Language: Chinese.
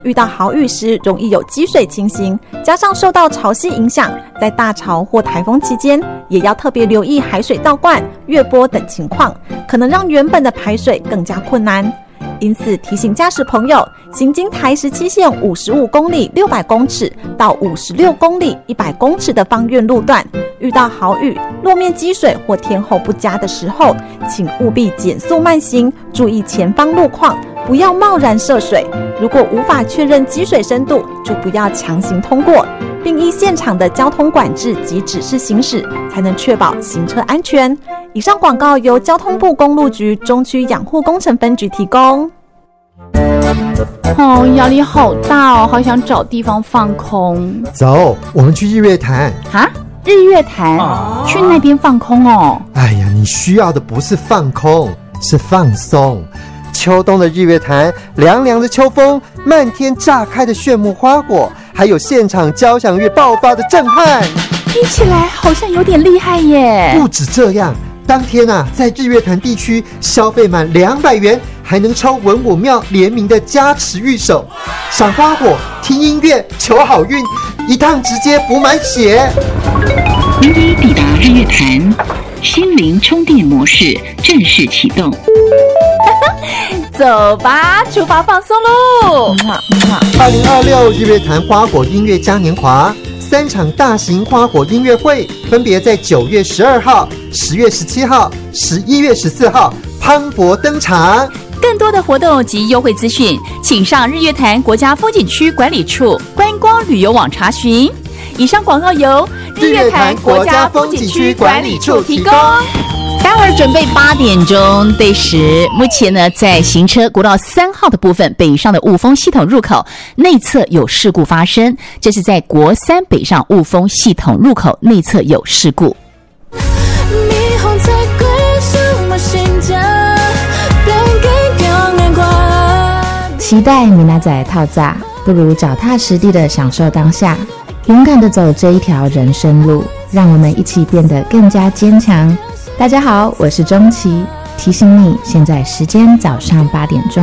遇到豪雨时容易有积水情形，加上受到潮汐影响，在大潮或台风期间也要特别留意海水倒灌、越波等情况，可能让原本的排水更加困难。因此提醒驾驶朋友，行经台17线55公里600公尺到56公里100公尺的方院路段，遇到豪雨、路面积水或天候不佳的时候，请务必减速慢行，注意前方路况，不要贸然涉水。如果无法确认积水深度，就不要强行通过，并依现场的交通管制及指示行驶，才能确保行车安全。以上广告由交通部公路局中区养护工程分局提供。 压力好大哦，好想找地方放空。 走，我们去日月潭。 啊？日月潭？去那边放空哦？ 哎呀，你需要的不是放空，是放松。秋冬的日月潭，凉凉的秋风，漫天炸开的炫目花果，还有现场交响乐爆发的震撼， 听起来好像有点厉害耶。 不止这样，当天在日月潭地区消费满200元，还能抽文武庙联名的加持御守，赏花火、听音乐、求好运，一趟直接补满血。 您已抵达日月潭，心灵充电模式正式启动。 走吧，出发放松喽 ！2026日月潭花火音乐嘉年华3场大型花火音乐会，分别在9月12号、10月17号、11月14号磅礴登场。 更多的活动及优惠资讯，请上日月潭国家风景区管理处观光旅游网查询。以上广告由日月潭国家风景区管理处提供。待会儿准备8点钟对时，目前呢在行车国道3号的部分北上的雾峰系统入口内侧有事故发生，这是在国3北上雾峰系统入口内侧有事故。 期待米娜仔套炸，不如脚踏实地的享受当下，勇敢的走这一条人生路，让我们一起变得更加坚强。大家好，我是钟琪，提醒你，现在时间早上8点钟。